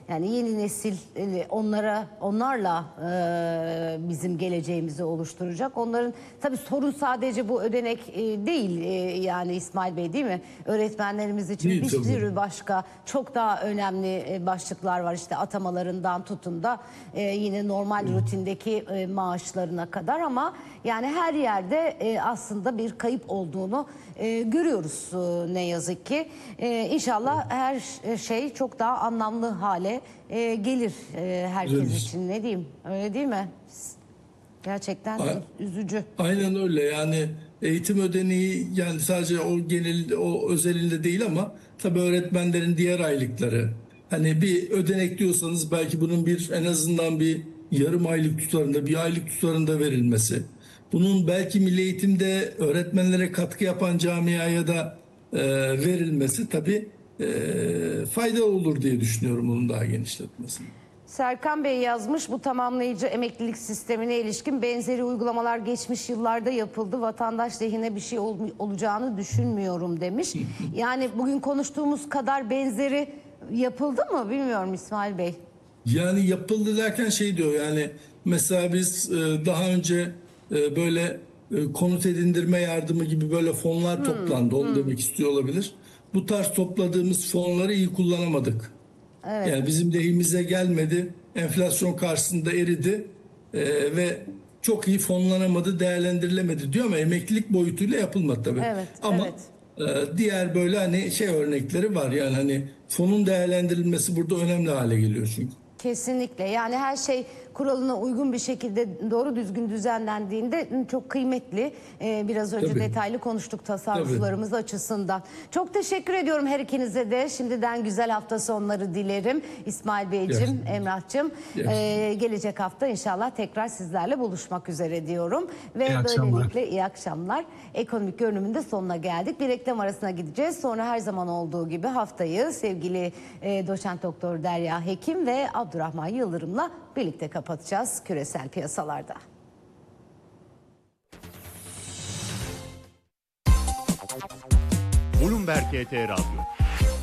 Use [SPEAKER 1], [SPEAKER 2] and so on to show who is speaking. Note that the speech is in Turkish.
[SPEAKER 1] Yani yeni nesil onlarla bizim geleceğimizi oluşturacak. Onların tabii sorun sadece bu ödenek değil, yani İsmail Bey, değil mi? Öğretmenlerimiz için
[SPEAKER 2] Değil
[SPEAKER 1] bir
[SPEAKER 2] tabii.
[SPEAKER 1] sürü başka çok daha önemli başlıklar var. İşte atamalarından tutun da yine normal rutindeki maaşlarına kadar, ama yani her yerde aslında bir kayıp olduğunu görüyoruz ne yazık ki. İnşallah her şey çok daha anlamlı hale gelir herkes
[SPEAKER 2] Güzel.
[SPEAKER 1] için, ne diyeyim, öyle değil mi? Gerçekten
[SPEAKER 2] A-
[SPEAKER 1] üzücü.
[SPEAKER 2] Aynen öyle, yani eğitim ödeneği yani sadece o genel o özelinde değil ama tabii öğretmenlerin diğer aylıkları, hani bir ödenek diyorsanız belki bunun bir en azından bir yarım aylık tutarında, bir aylık tutarında verilmesi. Bunun belki milli eğitimde öğretmenlere katkı yapan camiaya da verilmesi tabii fayda olur diye düşünüyorum, bunun daha genişletmesine.
[SPEAKER 1] Serkan Bey yazmış, bu tamamlayıcı emeklilik sistemine ilişkin benzeri uygulamalar geçmiş yıllarda yapıldı. Vatandaş lehine bir şey olacağını düşünmüyorum demiş. Yani bugün konuştuğumuz kadar benzeri yapıldı mı bilmiyorum İsmail Bey.
[SPEAKER 2] Yani yapıldı derken şey diyor, yani mesela biz daha önce böyle konut edindirme yardımı gibi böyle fonlar toplandı. Onu demek istiyor olabilir. Bu tarz topladığımız fonları iyi kullanamadık.
[SPEAKER 1] Evet.
[SPEAKER 2] Yani bizim lehimize gelmedi. Enflasyon karşısında eridi ve çok iyi fonlanamadı, değerlendirilemedi diyor, ama emeklilik boyutuyla yapılmadı tabii.
[SPEAKER 1] Evet,
[SPEAKER 2] Ama
[SPEAKER 1] evet.
[SPEAKER 2] diğer böyle hani şey örnekleri var. Yani hani fonun değerlendirilmesi burada önemli hale geliyor çünkü.
[SPEAKER 1] Kesinlikle, yani her şey kuralına uygun bir şekilde doğru düzgün düzenlendiğinde çok kıymetli. Biraz önce
[SPEAKER 2] Tabii.
[SPEAKER 1] detaylı konuştuk
[SPEAKER 2] Tabii.
[SPEAKER 1] tasarruflarımız açısından. Çok teşekkür ediyorum her ikinize de. Şimdiden güzel hafta sonları dilerim. İsmail Beyciğim, Emrah'cığım. Gelecek hafta inşallah tekrar sizlerle buluşmak üzere diyorum. Ve
[SPEAKER 3] İyi akşamlar.
[SPEAKER 1] böylelikle iyi akşamlar. Ekonomik görünümün de sonuna geldik. Bir reklam arasına gideceğiz. Sonra her zaman olduğu gibi haftayı sevgili doçent doktor Derya Hekim ve Abdurrahman Yıldırım'la birlikte kapatacağız küresel piyasalarda.
[SPEAKER 4] Bloomberg ET Radyo.